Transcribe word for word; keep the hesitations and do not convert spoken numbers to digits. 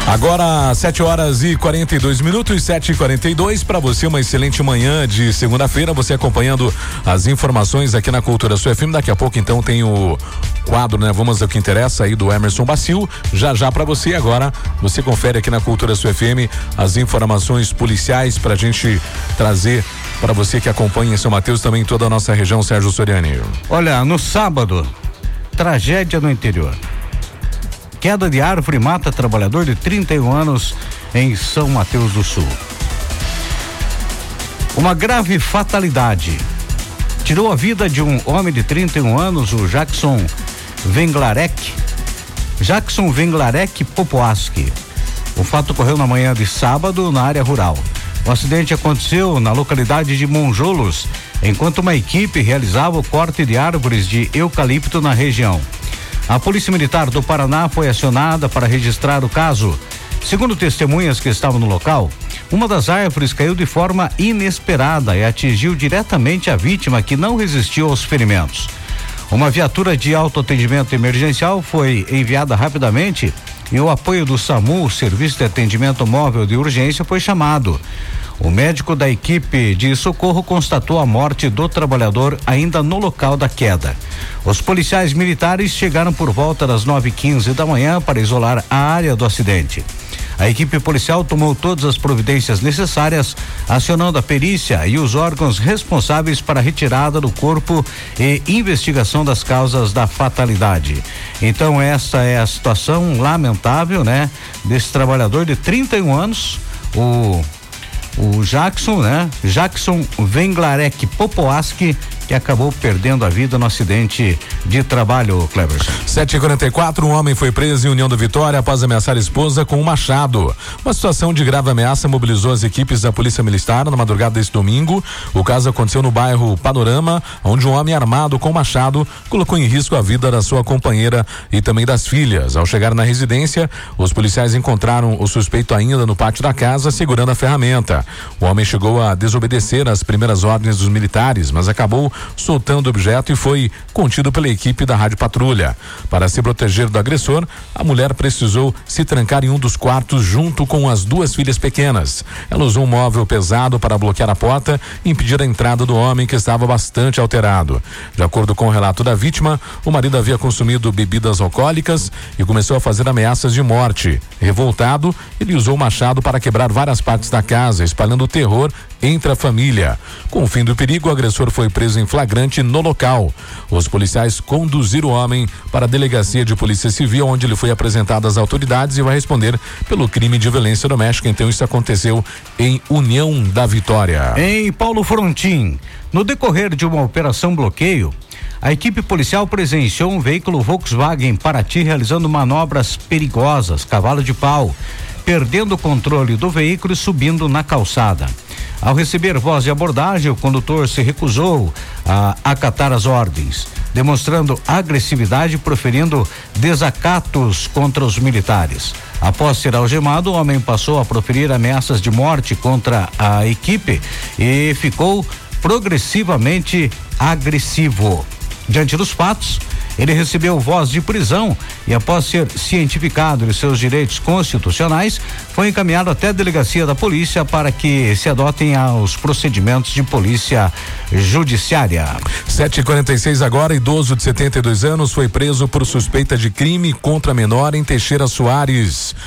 Agora, sete horas e quarenta e dois minutos, sete e quarenta e dois. Para você, uma excelente manhã de segunda-feira. Você acompanhando as informações aqui na Cultura Sul F M. Daqui a pouco, então, tem o quadro, né? Vamos ao que interessa aí do Emerson Bacil. Já já para você. Agora, você confere aqui na Cultura Sul F M as informações policiais para a gente trazer para você que acompanha em São Mateus, também toda a nossa região. Sérgio Soriani. Olha, no sábado, tragédia no interior. Queda de árvore mata trabalhador de trinta e um anos em São Mateus do Sul. Uma grave fatalidade tirou a vida de um homem de trinta e um anos, o Jackson Venglarek. Jackson Venglarek Popoaski. O fato ocorreu na manhã de sábado na área rural. O acidente aconteceu na localidade de Monjolos, enquanto uma equipe realizava o corte de árvores de eucalipto na região. A Polícia Militar do Paraná foi acionada para registrar o caso. Segundo testemunhas que estavam no local, uma das árvores caiu de forma inesperada e atingiu diretamente a vítima, que não resistiu aos ferimentos. Uma viatura de autoatendimento emergencial foi enviada rapidamente e o apoio do SAMU, o Serviço de Atendimento Móvel de Urgência, foi chamado. O médico da equipe de socorro constatou a morte do trabalhador ainda no local da queda. Os policiais militares chegaram por volta das nove e quinze da manhã para isolar a área do acidente. A equipe policial tomou todas as providências necessárias, acionando a perícia e os órgãos responsáveis para a retirada do corpo e investigação das causas da fatalidade. Então, essa é a situação lamentável, né? Desse trabalhador de trinta e um anos, o O Jackson, né? Jackson Venglarek Popoaski, que acabou perdendo a vida no acidente de trabalho, Cleverson. sete e quarenta e quatro, um homem foi preso em União da Vitória após ameaçar a esposa com um machado. Uma situação de grave ameaça mobilizou as equipes da Polícia Militar na madrugada deste domingo. O caso aconteceu no bairro Panorama, onde um homem armado com machado colocou em risco a vida da sua companheira e também das filhas. Ao chegar na residência, os policiais encontraram o suspeito ainda no pátio da casa, segurando a ferramenta. O homem chegou a desobedecer às primeiras ordens dos militares, mas acabou soltando o objeto e foi contido pela equipe da Rádio Patrulha. Para se proteger do agressor, a mulher precisou se trancar em um dos quartos junto com as duas filhas pequenas. Ela usou um móvel pesado para bloquear a porta e impedir a entrada do homem, que estava bastante alterado. De acordo com o relato da vítima, o marido havia consumido bebidas alcoólicas e começou a fazer ameaças de morte. Revoltado, ele usou o machado para quebrar várias partes da casa, espalhando terror entre a família. Com o fim do perigo, o agressor foi preso em flagrante no local. Os policiais conduziram o homem para a delegacia de polícia civil, onde ele foi apresentado às autoridades e vai responder pelo crime de violência doméstica. Então, isso aconteceu em União da Vitória. Em Paulo Frontin, no decorrer de uma operação bloqueio, a equipe policial presenciou um veículo Volkswagen Paraty realizando manobras perigosas, cavalo de pau, perdendo o controle do veículo e subindo na calçada. Ao receber voz de abordagem, o condutor se recusou a acatar as ordens, demonstrando agressividade e proferindo desacatos contra os militares. Após ser algemado, o homem passou a proferir ameaças de morte contra a equipe e ficou progressivamente agressivo. Diante dos fatos, ele recebeu voz de prisão e, após ser cientificado de seus direitos constitucionais, foi encaminhado até a delegacia da polícia para que se adotem os procedimentos de polícia judiciária. sete e quarenta e seis agora, idoso de setenta e dois anos foi preso por suspeita de crime contra menor em Teixeira Soares.